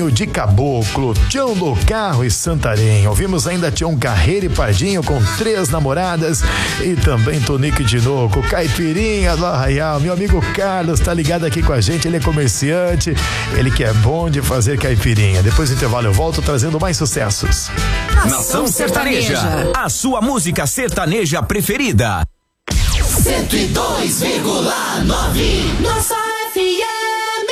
Caminho de Caboclo, Tião do Carro e Santarém. Ouvimos ainda Tião Carreira e Pardinho com 3 namoradas e também Tonico e Tinoco, Caipirinha do Arraial. Meu amigo Carlos tá ligado aqui com a gente, ele é comerciante, ele que é bom de fazer caipirinha. Depois do intervalo eu volto trazendo mais sucessos. Nação Sertaneja, a sua música sertaneja preferida. 102,9 Nossa FM.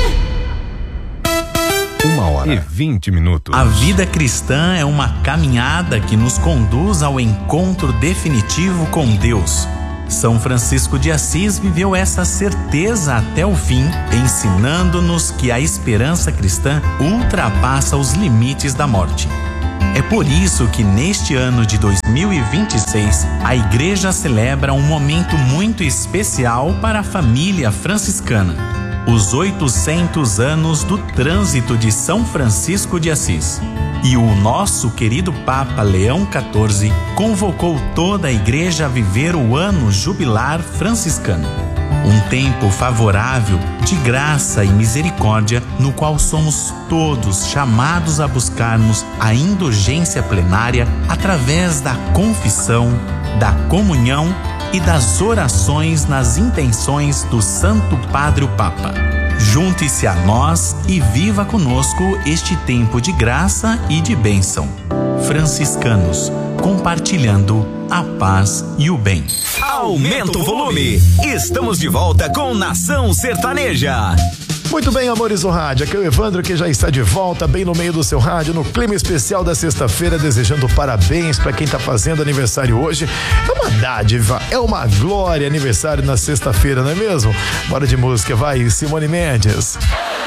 1h20. A vida cristã é uma caminhada que nos conduz ao encontro definitivo com Deus. São Francisco de Assis viveu essa certeza até o fim, ensinando-nos que a esperança cristã ultrapassa os limites da morte. É por isso que neste ano de 2026, a Igreja celebra um momento muito especial para a família franciscana. Os 800 anos do trânsito de São Francisco de Assis. E o nosso querido Papa Leão XIV convocou toda a Igreja a viver o ano jubilar franciscano. Um tempo favorável de graça e misericórdia, no qual somos todos chamados a buscarmos a indulgência plenária através da confissão, da comunhão e das orações nas intenções do Santo Padre o Papa. Junte-se a nós e viva conosco este tempo de graça e de bênção. Franciscanos, compartilhando a paz e o bem. Aumenta o volume. Estamos de volta com Nação Sertaneja. Muito bem, amores do rádio, aqui é o Evandro que já está de volta bem no meio do seu rádio, no clima especial da sexta-feira, desejando parabéns para quem está fazendo aniversário hoje. É uma dádiva, é uma glória aniversário na sexta-feira, não é mesmo? Bora de música, vai, Simone Mendes.